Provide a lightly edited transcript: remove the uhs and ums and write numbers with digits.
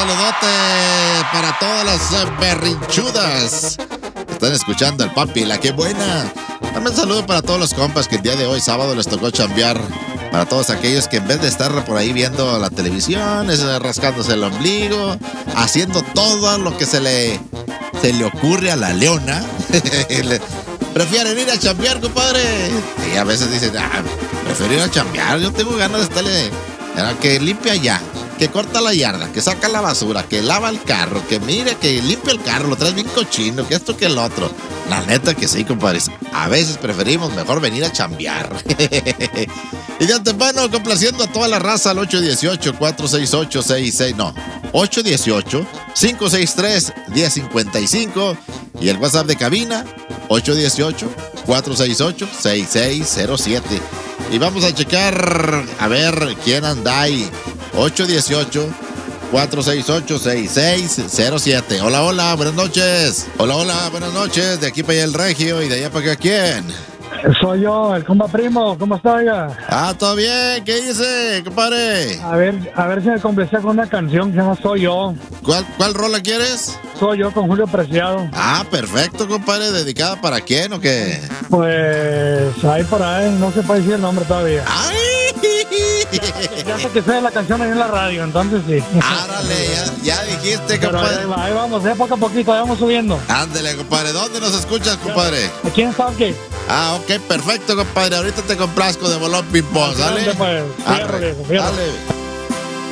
saludote para todas las berrinchudas que están escuchando el papi, la que buena. También saludo para todos los compas que el día de hoy, sábado, les tocó chambear. Para todos aquellos que en vez de estar por ahí viendo la televisión, rascándose el ombligo, haciendo todo lo que se le ocurre a la leona, prefieren ir a chambear, compadre. Y a veces dicen, prefiero ir a chambear, yo tengo ganas de estarle, que limpia ya, que corta la yarda, que saca la basura, que lava el carro, que mire, que limpia el carro, lo traes bien cochino, que esto, que el otro. La neta que sí, compadres. A veces preferimos mejor venir a chambear. Y de antemano, complaciendo a toda la raza al 818-468-66... No, 818-563-1055. Y el WhatsApp de cabina, 818-468-6607. Y vamos a checar, a ver quién anda ahí. 818-468-6607. Hola, hola, buenas noches. Hola, hola, buenas noches. De aquí para allá el Regio y de allá para acá, ¿quién? Soy yo, el compa primo. ¿Cómo está, oiga? ¿Todo bien? ¿Qué dice, compadre? A ver si me complacé con una canción que se llama Soy Yo. ¿Cuál rola quieres? Soy Yo, con Julio Preciado. Perfecto, compadre. ¿Dedicada para quién o qué? Pues ahí por ahí, no se puede decir el nombre todavía. ¡Ay! Ya sé que sé la canción ahí en la radio, entonces sí. Árale, ya dijiste, compadre. Ahí vamos, poco a poquito, ahí vamos subiendo. Ándale, compadre. ¿Dónde nos escuchas, compadre? Aquí en Sauque. Ok, perfecto, compadre. Ahorita te complazco de bolón ping-pong, ¿sale? Pues, fierro, Dale.